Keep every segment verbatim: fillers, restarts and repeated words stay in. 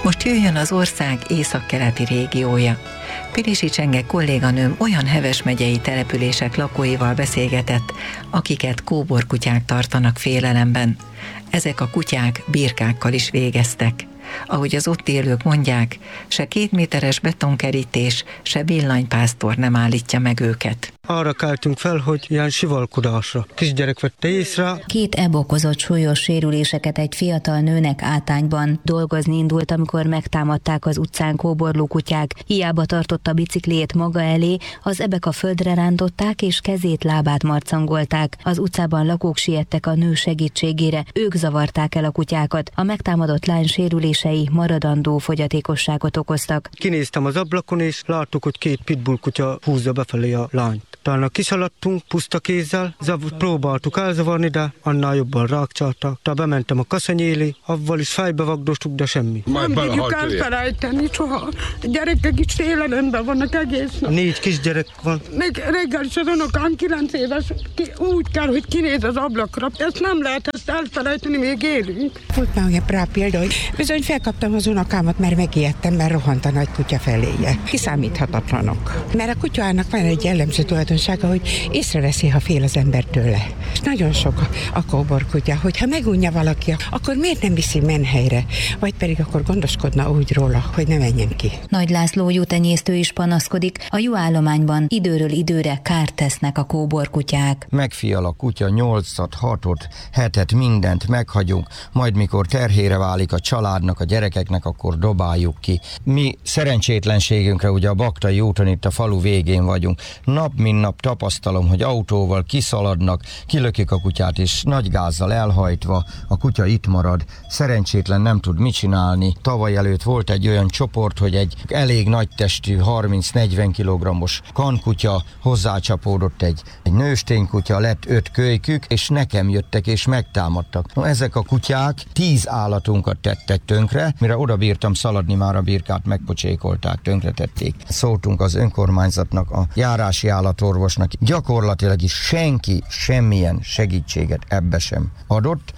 Most jöjjön az ország északkeleti régiója. Pirisi Csenge kolléganőm olyan Heves megyei települések lakóival beszélgetett, akiket kóborkutyák tartanak félelemben. Ezek a kutyák birkákkal is végeztek. Ahogy az ott élők mondják, se két méteres betonkerítés, se villanypásztor nem állítja meg őket. Arra keltünk fel, hogy ilyen sivalkodásra. Kisgyerek vette észre. Két eb okozott súlyos sérüléseket egy fiatal nőnek Átányban. Dolgozni indult, amikor megtámadták az utcán kóborló kutyák. Hiába tartotta biciklét maga elé, az ebek a földre rántották és kezét, lábát marcangolták. Az utcában lakók siettek a nő segítségére, ők zavarták el a kutyákat. A megtámadott lány sérülései maradandó fogyatékosságot okoztak. Kinéztem az ablakon, és láttuk, hogy két pitbull kutya húzza befelé a lányt. Talán kiszaladtunk puszta kézzel, zav- próbáltuk elzavarni, de annál jobban rákcsáltak. Tehát bementem a kaszany élé, avval is fejbe vagdostuk, de semmi. Nem tudjuk elfelejteni soha. A gyerekek is félelemben vannak egész nap. Négy kisgyerek van. Még reggel is az unokám kilenc éves, ki, úgy kell, hogy kinéz az ablakra. Ezt nem lehet ezt elfelejteni, még élünk. Volt már olyan rá példa, hogy bizony felkaptam az unokámat, mert megijedtem, mert rohant a nagy kutya feléje. Kiszámíthatatlanok. Mert a kutyának van egy jellemző tulajdonsága, hogy észreveszi, ha fél az ember tőle. És nagyon sok a kóborkutya, hogyha megunja valaki, akkor miért nem viszi menhelyre? Vagy pedig akkor gondoskodna úgy róla, hogy ne menjen ki. Nagy László juhtenyésztő is panaszkodik, a juhállományban időről időre kárt tesznek a kóborkutyák. Megfial a kutya nyolcat, hatot, hetet, mindent meghagyunk, majd mikor terhére válik a családnak, a gyerekeknek, akkor dobáljuk ki. Mi szerencsétlenségünkre ugye a Baktai úton itt a falu végén vagyunk. Nap mint nap tapasztalom, hogy autóval kiszaladnak, kilökik a kutyát, és nagy gázzal elhajtva a kutya itt marad. Szerencsétlen nem tud mit csinálni. Tavaly előtt volt egy olyan csoport, hogy egy elég nagy testű, harminc-negyven kilogrammos kankutya hozzácsapódott egy, egy nőstény kutya, lett öt kölykük, és nekem jöttek és megtámadtak. No, ezek a kutyák tíz állatunkat tettek tönkre, mire oda bírtam szaladni, már a birkát megpocsékolták, tönkretették. Szóltunk az önkormányzatnak, a járási állatorvosnak, gyakorlatilag is senki semmilyen segítséget ebbe sem adott.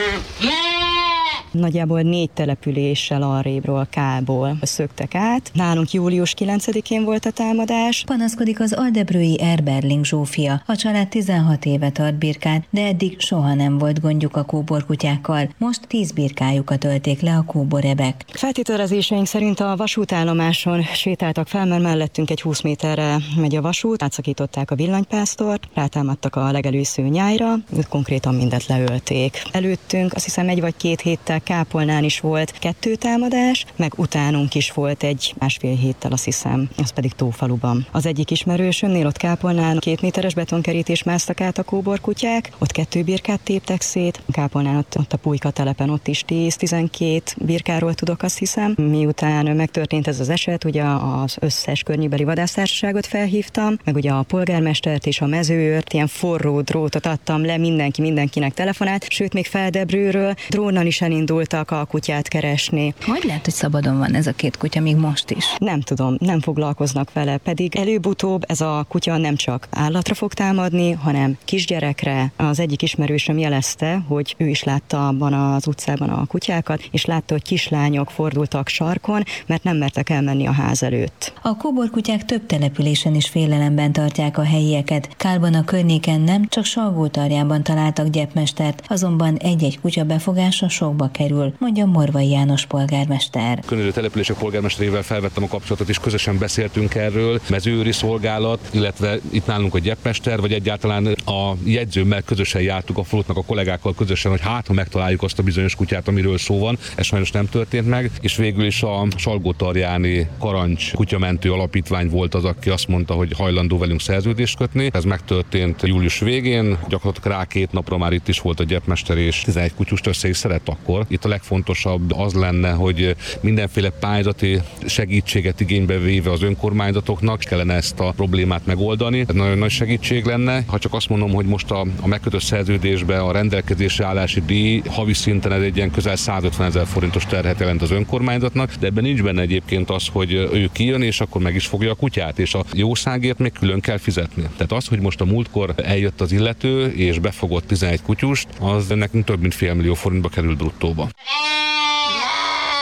Nagyjából négy településsel arrébről, Kából szöktek át. Nálunk július kilencedikén volt a támadás. Panaszkodik az aldebrői Erberling Zsófia. A család tizenhat éve tart birkát, de eddig soha nem volt gondjuk a kóborkutyákkal. Most tíz birkájukat ölték le a kóborebek. Feltételezéseink szerint a vasútállomáson sétáltak fel, mert mellettünk egy húsz méterre megy a vasút, átszakították a villanypásztort, rátámadtak a legelősző nyájra, konkrétan mindet leölték. Előttünk azt hiszem egy vagy két héttel Kápolnán is volt kettő támadás, meg utánunk is volt egy másfél héttel, azt hiszem, az pedig Tófaluban. Az egyik ismerősömnél ott Kápolnán két méteres betonkerítés másztak át a kóborkutyák, ott kettő birkát téptek szét, Kápolnán ott, ott a Pulyka telepen ott is tíz-tizenkét birkáról tudok, azt hiszem. Miután megtörtént ez az eset, ugye az összes környékbeli vadásztársaságot felhívtam, meg ugye a polgármestert és a mezőőrt, ilyen forró drótot adtam le, mindenki mindenkinek telefonált, sőt még Feldebről drónnal is elindult indultak a kutyát keresni. Hogy lehet, hogy szabadon van ez a két kutya még most is? Nem tudom, nem foglalkoznak vele, pedig előbb-utóbb ez a kutya nem csak állatra fog támadni, hanem kisgyerekre. Az egyik ismerősöm jelezte, hogy ő is látta abban az utcában a kutyákat, és látta, hogy kislányok fordultak sarkon, mert nem mertek elmenni a ház előtt. A kóborkutyák több településen is félelemben tartják a helyieket. Kálban a környéken nem, csak Salgótarjánban találtak gyepmestert, azonban egy-egy kutya befogása sokba kerül, mondja Morvai János polgármester. Környező települések polgármesterével felvettem a kapcsolatot, és közösen beszéltünk erről, mezőőri szolgálat, illetve itt nálunk a gyepmester, vagy egyáltalán a jegyzőmmel közösen jártuk a falutnak a kollégákkal közösen, hogy hát, ha megtaláljuk azt a bizonyos kutyát, amiről szó van, ez sajnos nem történt meg, és végül is a Salgótarjáni Karancs kutyamentő alapítvány volt az, aki azt mondta, hogy hajlandó velünk szerződést kötni. Ez megtörtént július végén, gyakorlatilag rá két napra már itt is volt a gyepmester, és tizenegy kutyust össze is szeret akkor. Itt a legfontosabb az lenne, hogy mindenféle pályázati segítséget igénybe véve az önkormányzatoknak kellene ezt a problémát megoldani. Ez nagyon nagy segítség lenne. Ha csak azt mondom, hogy most a, a megkötött szerződésbe a rendelkezésre állási díj havi szinten ez egy ilyen közel százötven ezer forintos terhet jelent az önkormányzatnak, de ebben nincs benne egyébként az, hogy ő kijön, és akkor meg is fogja a kutyát, és a jószágért még külön kell fizetni. Tehát az, hogy most a múltkor eljött az illető, és befogott tizenegy kutyust, az nekünk több mint fél millió forintba került bruttóba.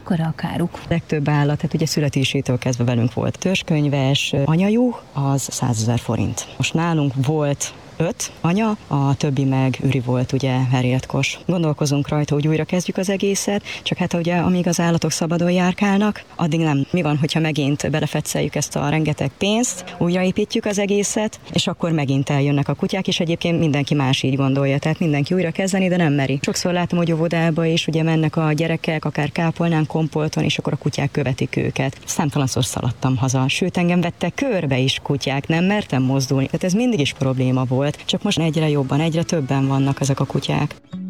Mekkora a káruk? Legtöbb állat, tehát ugye születésétől kezdve velünk volt törzskönyves, anyajuh, az százezer forint. Most nálunk volt öt anya, a többi meg üri volt, ugye heréltkos. Gondolkozunk rajta, hogy újra kezdjük az egészet, csak hát ugye amíg az állatok szabadon járkálnak, addig nem. Mi van, hogyha megint belefetszeljük ezt a rengeteg pénzt, újraépítjük az egészet, és akkor megint eljönnek a kutyák, és egyébként mindenki más így gondolja, tehát mindenki újra kezdeni, de nem meri. Sokszor látom, hogy óvodába is ugye mennek a gyerekek, akár kápolnán, kompolton, és akkor a kutyák követik őket. Számtalanszor szaladtam haza, sőt engem vettek körbe is kutyák, nem mertem mozdulni. Tehát ez mindig is probléma volt. Csak most egyre jobban, egyre többen vannak ezek a kutyák.